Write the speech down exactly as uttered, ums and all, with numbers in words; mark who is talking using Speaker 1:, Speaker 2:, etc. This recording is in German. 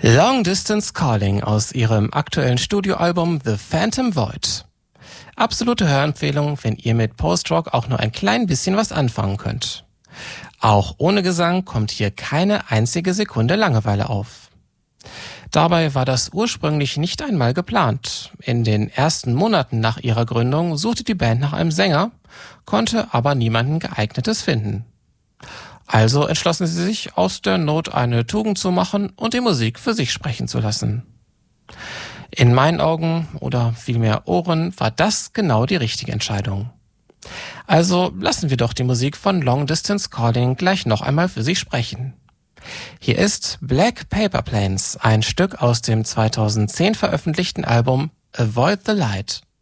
Speaker 1: Long Distance Calling aus ihrem aktuellen Studioalbum The Phantom Void. Absolute Hörempfehlung, wenn ihr mit Post-Rock auch nur ein klein bisschen was anfangen könnt. Auch ohne Gesang kommt hier keine einzige Sekunde Langeweile auf. Dabei war das ursprünglich nicht einmal geplant. In den ersten Monaten nach ihrer Gründung suchte die Band nach einem Sänger, konnte aber niemanden geeignetes finden. Also entschlossen sie sich, aus der Not eine Tugend zu machen und die Musik für sich sprechen zu lassen. In meinen Augen, oder vielmehr Ohren, war das genau die richtige Entscheidung. Also lassen wir doch die Musik von Long Distance Calling gleich noch einmal für sich sprechen. Hier ist Black Paper Planes, ein Stück aus dem zweitausendzehn veröffentlichten Album Avoid the Light.